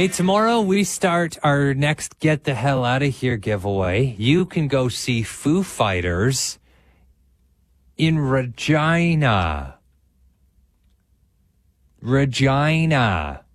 Hey, tomorrow we start our next Get the Hell Out of Here giveaway. You can go see Foo Fighters in Regina. Regina.